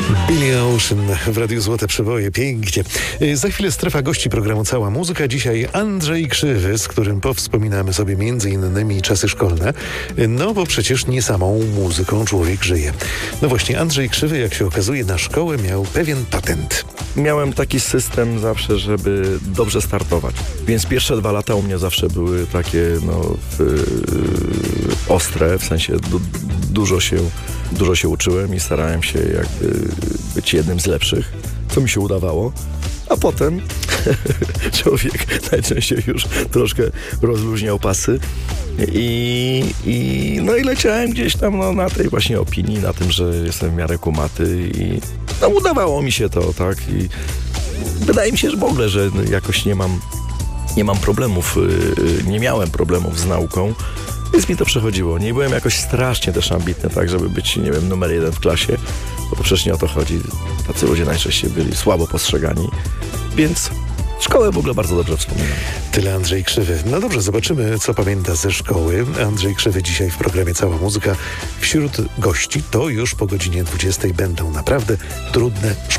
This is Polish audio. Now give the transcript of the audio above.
Billy Ocean w Radiu Złote Przeboje. Pięknie. Za chwilę strefa gości programu Cała Muzyka. Dzisiaj Andrzej Krzywy, z którym powspominamy sobie m.in. czasy szkolne. No bo przecież nie samą muzyką człowiek żyje. No właśnie, Andrzej Krzywy, jak się okazuje, na szkołę miał pewien patent. Miałem taki system zawsze, żeby dobrze startować. Więc pierwsze 2 lata u mnie zawsze były takie ostre, w sensie dużo się uczyłem i starałem się jakby być jednym z lepszych, co mi się udawało. A potem człowiek najczęściej już troszkę rozluźniał pasy i leciałem gdzieś tam na tej właśnie opinii, na tym, że jestem w miarę kumaty i udawało mi się to, tak? I wydaje mi się, że w ogóle, że jakoś nie mam problemów, nie miałem problemów z nauką, więc mi to przechodziło. Nie byłem jakoś strasznie też ambitny, tak, żeby być, nie wiem, numer 1 w klasie, bo to przecież nie o to chodzi. Tacy ludzie najczęściej byli słabo postrzegani, więc szkołę w ogóle bardzo dobrze wspominam. Tyle Andrzej Krzywy. No dobrze, zobaczymy, co pamięta ze szkoły. Andrzej Krzywy dzisiaj w programie Cała Muzyka. Wśród gości to już po godzinie 20 będą naprawdę trudne